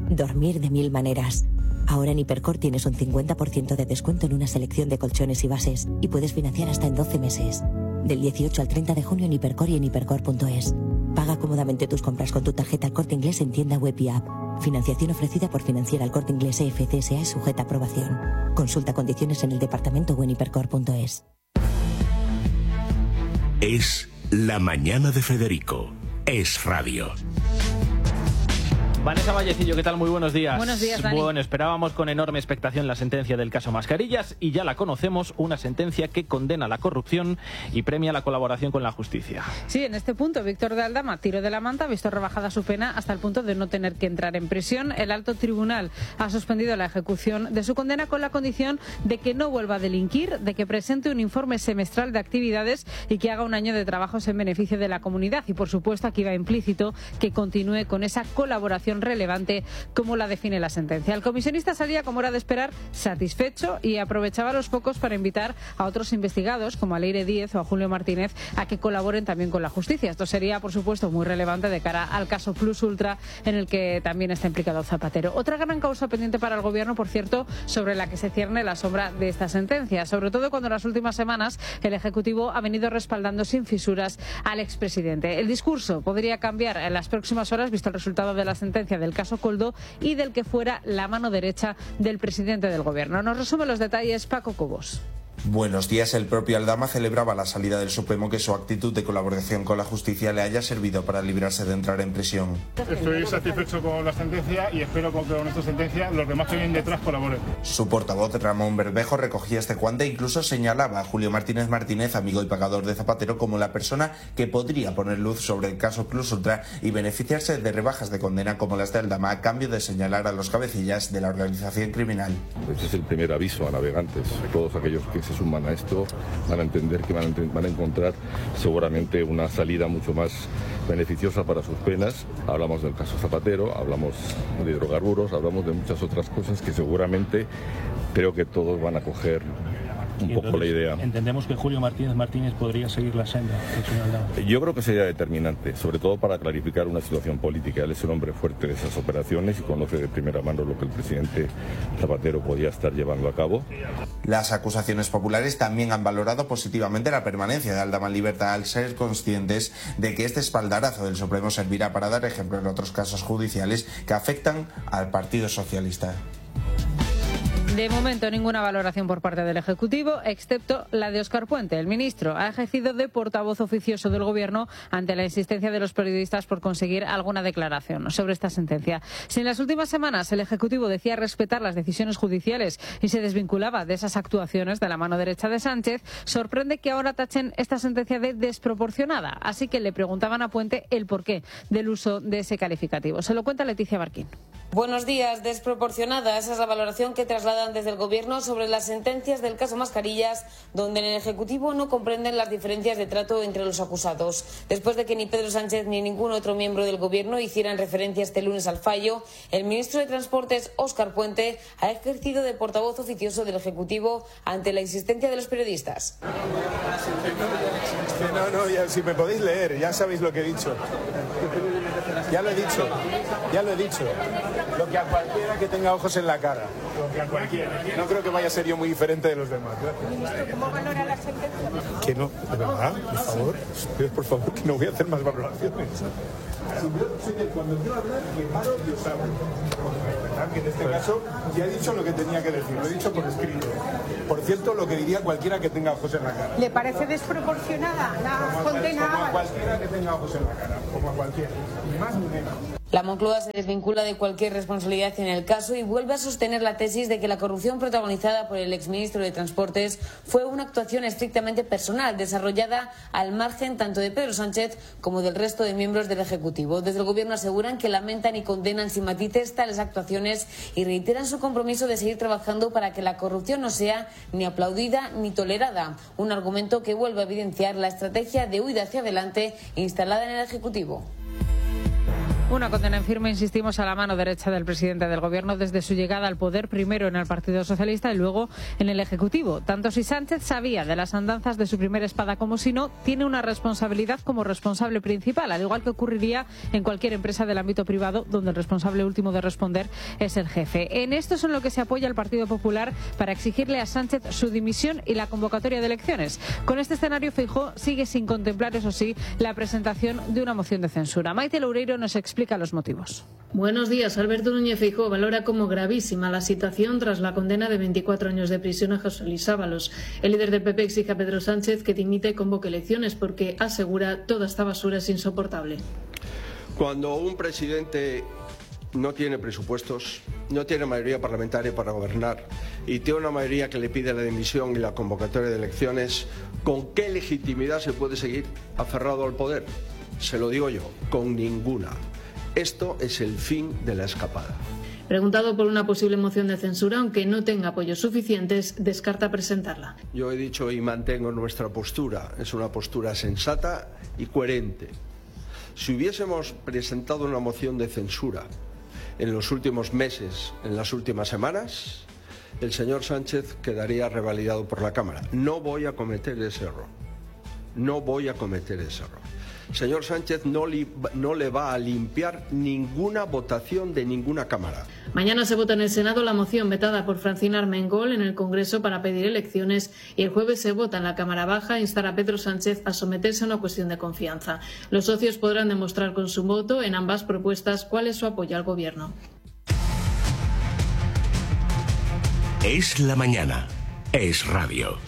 Dormir de 1000 maneras. Ahora en Hipercor tienes un 50% de descuento en una selección de colchones y bases y puedes financiar hasta en 12 meses. Del 18 al 30 de junio en Hipercor y en hipercor.es. Paga cómodamente tus compras con tu tarjeta El Corte Inglés en tienda web y app. Financiación ofrecida por Financiera El Corte Inglés EFCSA es sujeta a aprobación. Consulta condiciones en el departamento o en hipercor.es. Es La Mañana de Federico. Es radio. Vanessa Vallecillo, ¿qué tal? Muy buenos días. Buenos días, Dani. Bueno, esperábamos con enorme expectación la sentencia del caso Mascarillas y ya la conocemos, una sentencia que condena la corrupción y premia la colaboración con la justicia. Sí, en este punto, Víctor de Aldama, tiro de la manta, ha visto rebajada su pena hasta el punto de no tener que entrar en prisión. El alto tribunal ha suspendido la ejecución de su condena con la condición de que no vuelva a delinquir, de que presente un informe semestral de actividades y que haga un año de trabajos en beneficio de la comunidad. Y, por supuesto, aquí va implícito que continúe con esa colaboración relevante como la define la sentencia. El comisionista salía, como era de esperar, satisfecho y aprovechaba los focos para invitar a otros investigados, como a Leire Díez o a Julio Martínez, a que colaboren también con la justicia. Esto sería, por supuesto, muy relevante de cara al caso Plus Ultra, en el que también está implicado Zapatero. Otra gran causa pendiente para el Gobierno, por cierto, sobre la que se cierne la sombra de esta sentencia, sobre todo cuando en las últimas semanas el Ejecutivo ha venido respaldando sin fisuras al expresidente. El discurso podría cambiar en las próximas horas, visto el resultado de la sentencia del caso Coldo y del que fuera la mano derecha del presidente del Gobierno. Nos resume los detalles Paco Cobos. Buenos días. El propio Aldama celebraba la salida del Supremo que su actitud de colaboración con la justicia le haya servido para librarse de entrar en prisión. Estoy satisfecho con la sentencia y espero que con esta sentencia los demás que vienen detrás colaboren. Su portavoz, Ramón Bermejo, recogía este guante e incluso señalaba a Julio Martínez Martínez, amigo y pagador de Zapatero, como la persona que podría poner luz sobre el caso Plus Ultra y beneficiarse de rebajas de condena como las de Aldama a cambio de señalar a los cabecillas de la organización criminal. Este es el primer aviso a navegantes. Todos aquellos que se suman a esto van a entender que van a encontrar seguramente una salida mucho más beneficiosa para sus penas. Hablamos del caso Zapatero, hablamos de hidrocarburos, hablamos de muchas otras cosas que seguramente creo que todos van a coger un poco la idea. Entendemos que Julio Martínez podría seguir la senda del señor Aldama. Yo creo que sería determinante, sobre todo para clarificar una situación política. Él es un hombre fuerte de esas operaciones y conoce de primera mano lo que el presidente Zapatero podía estar llevando a cabo. Las acusaciones populares también han valorado positivamente la permanencia de Aldama en libertad al ser conscientes de que este espaldarazo del Supremo servirá para dar ejemplo en otros casos judiciales que afectan al Partido Socialista. De momento, ninguna valoración por parte del Ejecutivo, excepto la de Óscar Puente. El ministro ha ejercido de portavoz oficioso del Gobierno ante la insistencia de los periodistas por conseguir alguna declaración sobre esta sentencia. Si en las últimas semanas el Ejecutivo decía respetar las decisiones judiciales y se desvinculaba de esas actuaciones de la mano derecha de Sánchez, sorprende que ahora tachen esta sentencia de desproporcionada. Así que le preguntaban a Puente el porqué del uso de ese calificativo. Se lo cuenta Leticia Barquín. Buenos días. Desproporcionada. Esa es la valoración que trasladan desde el Gobierno sobre las sentencias del caso Mascarillas, donde en el Ejecutivo no comprenden las diferencias de trato entre los acusados. Después de que ni Pedro Sánchez ni ningún otro miembro del Gobierno hicieran referencia este lunes al fallo, el ministro de Transportes, Óscar Puente, ha ejercido de portavoz oficioso del Ejecutivo ante la insistencia de los periodistas. No, ya, si me podéis leer, ya sabéis lo que he dicho. Ya lo he dicho. Lo que a cualquiera que tenga ojos en la cara. Lo que a cualquiera. No creo que vaya a ser yo muy diferente de los demás. Ministro, ¿cómo valora la sentencia? Que no, de verdad, por favor, que no voy a hacer más valoraciones. Cuando quiero hablar, me paro y os hablo. ¿Verdad? Que en este caso ya he dicho lo que tenía que decir, lo he dicho por escrito. Por cierto, lo que diría cualquiera que tenga ojos en la cara. ¿Le parece desproporcionada la condena? Como a cualquiera que tenga ojos en la cara, como a cualquiera, ni más ni menos. La Moncloa se desvincula de cualquier responsabilidad en el caso y vuelve a sostener la tesis de que la corrupción protagonizada por el exministro de Transportes fue una actuación estrictamente personal, desarrollada al margen tanto de Pedro Sánchez como del resto de miembros del Ejecutivo. Desde el Gobierno aseguran que lamentan y condenan sin matices tales actuaciones y reiteran su compromiso de seguir trabajando para que la corrupción no sea ni aplaudida ni tolerada. Un argumento que vuelve a evidenciar la estrategia de huida hacia adelante instalada en el Ejecutivo. Una condena en firme, insistimos, a la mano derecha del presidente del Gobierno desde su llegada al poder, primero en el Partido Socialista y luego en el Ejecutivo. Tanto si Sánchez sabía de las andanzas de su primera espada como si no, tiene una responsabilidad como responsable principal, al igual que ocurriría en cualquier empresa del ámbito privado, donde el responsable último de responder es el jefe. En esto es en lo que se apoya el Partido Popular para exigirle a Sánchez su dimisión y la convocatoria de elecciones. Con este escenario, Feijóo sigue sin contemplar, eso sí, la presentación de una moción de censura. Maite Loureiro nos explica los motivos. Buenos días. Alberto Núñez Feijóo valora como gravísima la situación tras la condena de 24 años de prisión a José Luis Ábalos. El líder del PP exige a Pedro Sánchez que dimita y convoque elecciones porque, asegura, toda esta basura es insoportable. Cuando un presidente no tiene presupuestos, no tiene mayoría parlamentaria para gobernar y tiene una mayoría que le pide la dimisión y la convocatoria de elecciones, ¿con qué legitimidad se puede seguir aferrado al poder? Se lo digo yo, con ninguna. Esto es el fin de la escapada. Preguntado por una posible moción de censura, aunque no tenga apoyos suficientes, descarta presentarla. Yo he dicho y mantengo nuestra postura. Es una postura sensata y coherente. Si hubiésemos presentado una moción de censura en los últimos meses, en las últimas semanas, el señor Sánchez quedaría revalidado por la Cámara. No voy a cometer ese error. No voy a cometer ese error. Señor Sánchez no le va a limpiar ninguna votación de ninguna Cámara. Mañana se vota en el Senado la moción vetada por Francina Armengol en el Congreso para pedir elecciones y el jueves se vota en la Cámara Baja a instar a Pedro Sánchez a someterse a una cuestión de confianza. Los socios podrán demostrar con su voto en ambas propuestas cuál es su apoyo al Gobierno. Es la mañana. Es radio.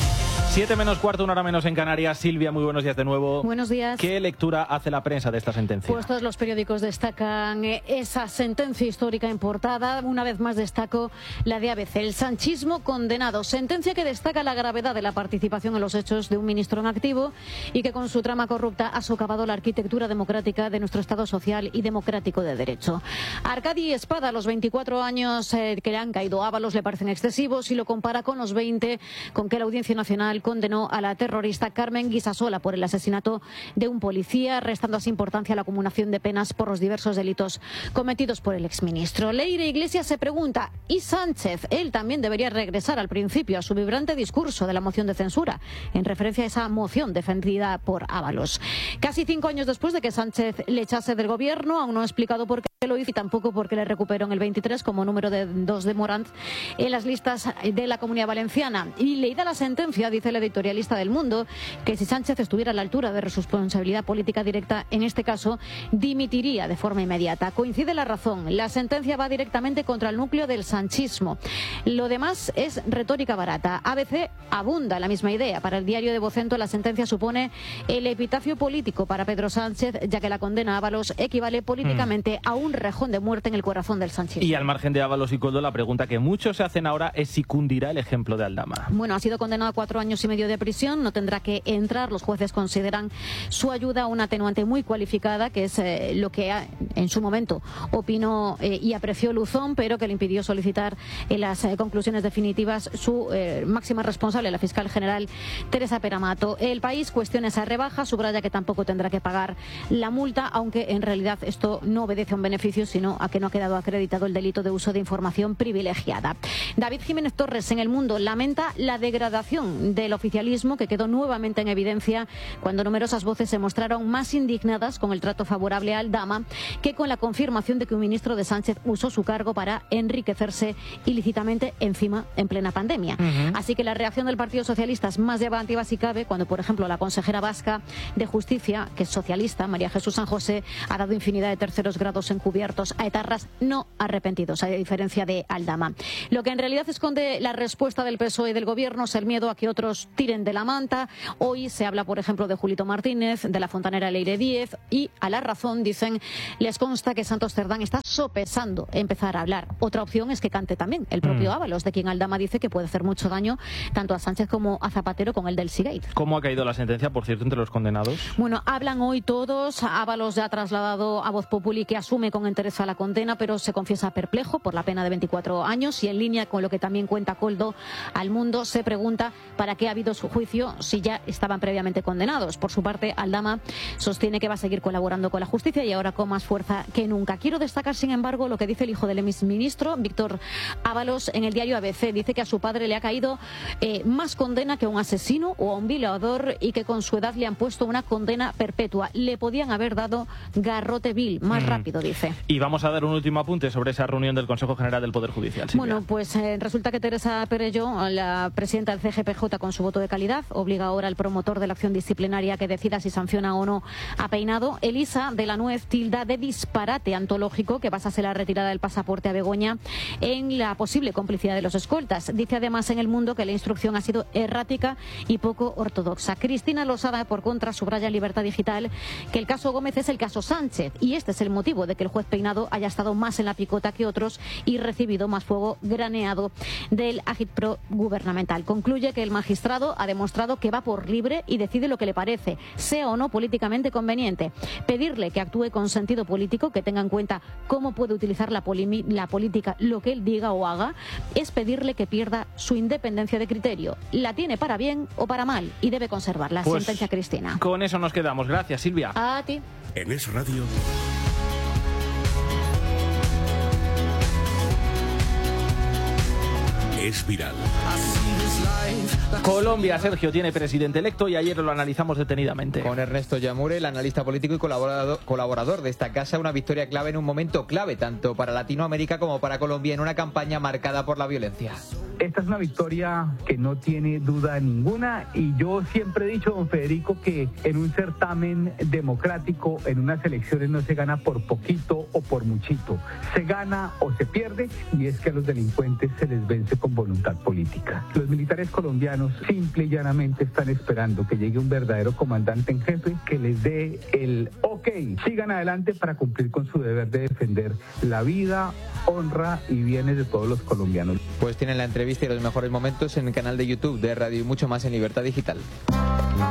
7 menos cuarto, 1 hora menos en Canarias. Silvia, muy buenos días de nuevo. Buenos días. ¿Qué lectura hace la prensa de esta sentencia? Pues todos los periódicos destacan esa sentencia histórica en portada. Una vez más destaco la de ABC. El sanchismo condenado. Sentencia que destaca la gravedad de la participación en los hechos de un ministro en activo y que con su trama corrupta ha socavado la arquitectura democrática de nuestro Estado social y democrático de derecho. Arcadi Espada, los 24 años que le han caído a Ábalos le parecen excesivos y lo compara con los 20 con que la Audiencia Nacional condenó a la terrorista Carmen Guisasola por el asesinato de un policía, restando así importancia a la acumulación de penas por los diversos delitos cometidos por el exministro. Leire Iglesias se pregunta, ¿y Sánchez? Él también debería regresar al principio a su vibrante discurso de la moción de censura, en referencia a esa moción defendida por Ábalos. Casi 5 años después de que Sánchez le echase del Gobierno, aún no ha explicado por qué lo hizo y tampoco por qué le recuperó en el 23 como número 2 de Morant en las listas de la Comunidad Valenciana. Y leída la sentencia, dice el editorialista del Mundo, que si Sánchez estuviera a la altura de su responsabilidad política directa, en este caso, dimitiría de forma inmediata. Coincide la razón. La sentencia va directamente contra el núcleo del sanchismo. Lo demás es retórica barata. ABC abunda la misma idea. Para el diario de Vocento, la sentencia supone el epitafio político para Pedro Sánchez, ya que la condena a Ábalos equivale políticamente a un rejón de muerte en el corazón del sanchismo. Y al margen de Ábalos y Koldo, la pregunta que muchos se hacen ahora es si cundirá el ejemplo de Aldama. Bueno, ha sido condenado a 4 años y medio de prisión, no tendrá que entrar. Los jueces consideran su ayuda una atenuante muy cualificada, que es lo que en su momento opinó y apreció Luzón, pero que le impidió solicitar en las conclusiones definitivas su máxima responsable, la fiscal general Teresa Peramato. El País cuestiona esa rebaja, subraya que tampoco tendrá que pagar la multa, aunque en realidad esto no obedece a un beneficio, sino a que no ha quedado acreditado el delito de uso de información privilegiada. David Jiménez Torres en El Mundo lamenta la degradación del oficialismo, que quedó nuevamente en evidencia cuando numerosas voces se mostraron más indignadas con el trato favorable a Aldama que con la confirmación de que un ministro de Sánchez usó su cargo para enriquecerse ilícitamente, encima en plena pandemia. Así que la reacción del Partido Socialista es más llamativa si cabe cuando, por ejemplo, la consejera vasca de Justicia, que es socialista, María Jesús San José, ha dado infinidad de terceros grados encubiertos a etarras no arrepentidos, a diferencia de Aldama. Lo que en realidad esconde la respuesta del PSOE y del Gobierno es el miedo a que otros tiren de la manta. Hoy se habla, por ejemplo, de Julito Martínez, de la fontanera Leire Díez, y a La Razón dicen, les consta que Santos Cerdán está sopesando empezar a hablar. Otra opción es que cante también el propio Ábalos, de quien Aldama dice que puede hacer mucho daño tanto a Sánchez como a Zapatero con el del Seagate. ¿Cómo ha caído la sentencia, por cierto, entre los condenados? Bueno, hablan hoy todos. Ábalos ya ha trasladado a Voz Populi que asume con entereza la condena, pero se confiesa perplejo por la pena de 24 años y en línea con lo que también cuenta Coldo al Mundo, se pregunta para qué ha habido su juicio si ya estaban previamente condenados. Por su parte, Aldama sostiene que va a seguir colaborando con la justicia y ahora con más fuerza que nunca. Quiero destacar, sin embargo, lo que dice el hijo del exministro, Víctor Ábalos, en el diario ABC. Dice que a su padre le ha caído más condena que a un asesino o a un violador y que con su edad le han puesto una condena perpetua. Le podían haber dado garrote vil, más rápido, dice. Y vamos a dar un último apunte sobre esa reunión del Consejo General del Poder Judicial. Silvia. Bueno, pues resulta que Teresa Perelló, la presidenta del CGPJ, con su voto de calidad, obliga ahora al promotor de la acción disciplinaria que decida si sanciona o no a Peinado. Elisa de la Nuez tilda de disparate antológico que basase la retirada del pasaporte a Begoña en la posible complicidad de los escoltas. Dice además en El Mundo que la instrucción ha sido errática y poco ortodoxa. Cristina Losada, por contra, subraya en Libertad Digital que el caso Gómez es el caso Sánchez y este es el motivo de que el juez Peinado haya estado más en la picota que otros y recibido más fuego graneado del agitprop gubernamental. Concluye que el magistrado ha demostrado que va por libre y decide lo que le parece, sea o no políticamente conveniente. Pedirle que actúe con sentido político, que tenga en cuenta cómo puede utilizar la política lo que él diga o haga, es pedirle que pierda su independencia de criterio. La tiene para bien o para mal y debe conservarla. Pues sentencia Cristina. Con eso nos quedamos. Gracias, Silvia. A ti. En Es Radio. Es viral. Colombia, Sergio, tiene presidente electo y ayer lo analizamos detenidamente. Con Ernesto Yamure, el analista político y colaborador de esta casa, una victoria clave en un momento clave, tanto para Latinoamérica como para Colombia, en una campaña marcada por la violencia. Esta es una victoria que no tiene duda ninguna y yo siempre he dicho, don Federico, que en un certamen democrático, en unas elecciones no se gana por poquito o por muchito, se gana o se pierde y es que a los delincuentes se les vence con voluntad política. Los militares colombianos simple y llanamente están esperando que llegue un verdadero comandante en jefe que les dé el ok, sigan adelante para cumplir con su deber de defender la vida, honra y bienes de todos los colombianos. Pues tienen la entrevista y los mejores momentos en el canal de YouTube de Radio y mucho más en Libertad Digital.